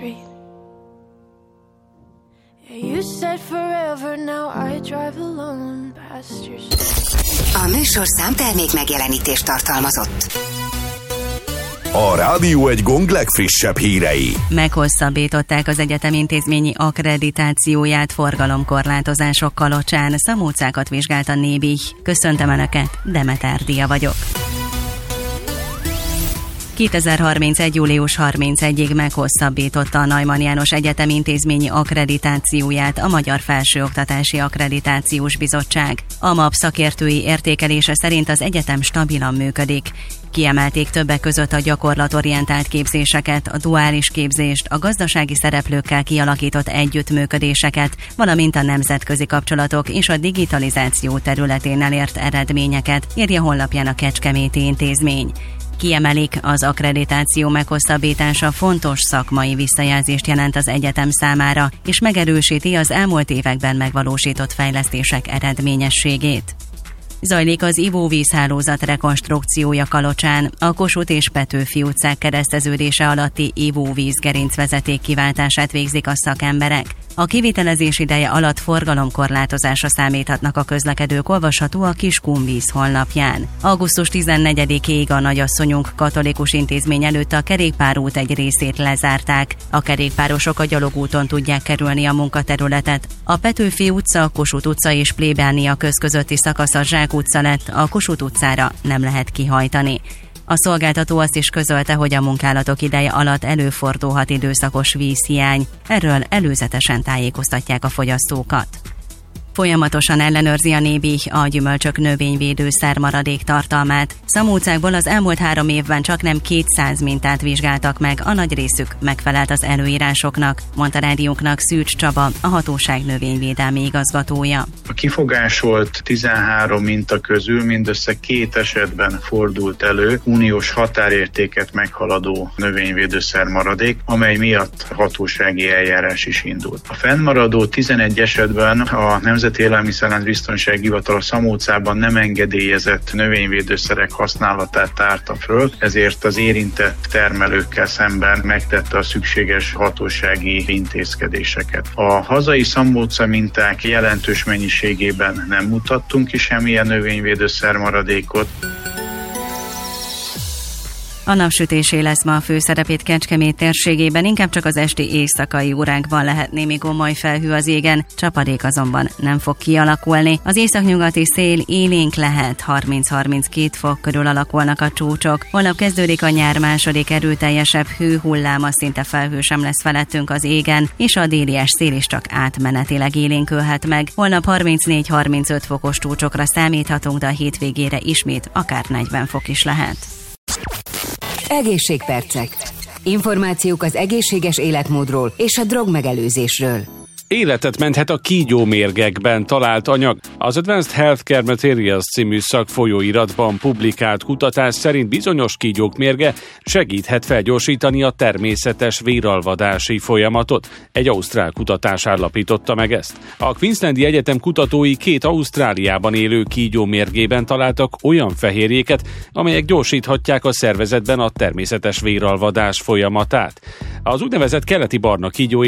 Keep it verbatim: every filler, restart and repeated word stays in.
street. You said forever, now I drive alone past your street. A műsor számtermék megjelenítést tartalmazott. A Rádió egy Gong legfrissebb hírei. Meghosszabbították az egyetem intézményi akkreditációját forgalomkorlátozások kalocsán. Szamócákat vizsgált a Nébih. Köszöntöm Önöket, Demeter Dia vagyok. kétezer-harmincegy. július harmincegyedikéig meghosszabbította a Neumann János Egyetem intézményi akkreditációját a Magyar Felsőoktatási Akkreditációs Bizottság. A MAP szakértői értékelése szerint az egyetem stabilan működik. Kiemelték többek között a gyakorlatorientált képzéseket, a duális képzést, a gazdasági szereplőkkel kialakított együttműködéseket, valamint a nemzetközi kapcsolatok és a digitalizáció területén elért eredményeket, írja honlapján a Kecskeméti Intézmény. Kiemelik, az akkreditáció meghosszabbítása fontos szakmai visszajelzést jelent az egyetem számára, és megerősíti az elmúlt években megvalósított fejlesztések eredményességét. Zajlik az ivóvízhálózat rekonstrukciója Kalocsán, a Kossuth és Petőfi utcák kereszteződése alatti ivóvíz gerincvezeték kiváltását végzik a szakemberek. A kivitelezés ideje alatt forgalomkorlátozásra számíthatnak a közlekedők, olvasható a Kiskunvíz honlapján. augusztus tizennegyedikéig a Nagyasszonyunk Katolikus Intézmény előtt a kerékpárút egy részét lezárták. A kerékpárosok a gyalogúton tudják kerülni a munkaterületet. A Petőfi utca, Kossuth utca és Plébánia köz közötti szakasz a Zsák utca lett, a Kossuth utcára nem lehet kihajtani. A szolgáltató azt is közölte, hogy a munkálatok ideje alatt előfordulhat időszakos vízhiány. Erről előzetesen tájékoztatják a fogyasztókat. Folyamatosan ellenőrzi a Nébih a gyümölcsök növényvédőszer maradék tartalmát. Szamócákból az elmúlt három évben csaknem kétszáz mintát vizsgáltak meg, a nagy részük megfelelt az előírásoknak, mondta rádiónknak Szűcs Csaba, a hatóság növényvédelmi igazgatója. A kifogásolt tizenhárom minta közül mindössze két esetben fordult elő uniós határértéket meghaladó növényvédőszer maradék, amely miatt hatósági eljárás is indult. A fennmaradó tizenegy esetben a Nemzeti Élelmiszerlánc Biztonsági Hivatal a Szamócában nem engedélyezett növényvédőszerek használatát tárta föl, ezért az érintett termelőkkel szemben megtette a szükséges hatósági intézkedéseket. A hazai Szamóca minták jelentős mennyiségében nem mutattunk ki semmilyen növényvédőszer maradékot. A napsütésé lesz ma a főszerepét Kecskemét térségében, inkább csak az esti éjszakai órákban lehet némi gomoly felhő az égen, csapadék azonban nem fog kialakulni. Az északnyugati szél élénk lehet, harminc-harminckét fok körül alakulnak a csúcsok. Holnap kezdődik a nyár második erőteljesebb hőhulláma, szinte felhő sem lesz felettünk az égen, és a délies szél is csak átmenetileg élénkülhet meg. Holnap harmincnégy-harmincöt fokos csúcsokra számíthatunk, de a hétvégére ismét akár negyven fok is lehet. Egészségpercek. Információk az egészséges életmódról és a drogmegelőzésről. Életet menthet a kígyómérgekben talált anyag. Az Advanced Healthcare Materials című szakfolyóiratban publikált kutatás szerint bizonyos kígyók mérge segíthet felgyorsítani a természetes véralvadási folyamatot. Egy ausztrál kutatás állapította meg ezt. A Queenslandi Egyetem kutatói két Ausztráliában élő kígyó mérgében találtak olyan fehérjéket, amelyek gyorsíthatják a szervezetben a természetes véralvadás folyamatát. Az úgynevezett keleti barna kígyó